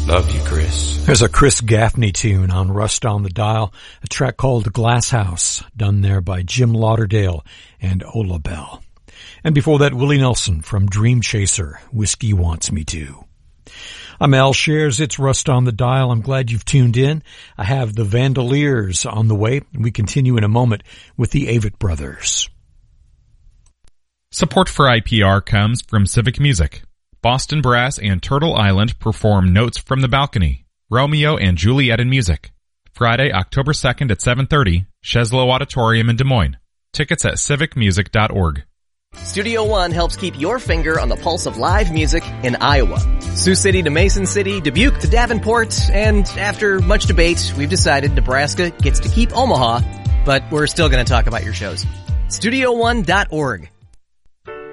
Love you, Chris. There's a Chris Gaffney tune on Rust on the Dial, a track called Glass House, done there by Jim Lauderdale and Ola Bell. And before that, Willie Nelson from Dream Chaser, Whiskey Wants Me To. I'm Al Shares. It's Rust on the Dial. I'm glad you've tuned in. I have the Vandaliers on the way, and we continue in a moment with the Avett Brothers. Support for IPR comes from Civic Music. Boston Brass and Turtle Island perform Notes from the Balcony, Romeo and Juliet in Music. Friday, October 2nd at 7:30, Sheslow Auditorium in Des Moines. Tickets at civicmusic.org. Studio One helps keep your finger on the pulse of live music in Iowa. Sioux City to Mason City, Dubuque to Davenport, and after much debate, we've decided Nebraska gets to keep Omaha, but we're still going to talk about your shows. StudioOne.org.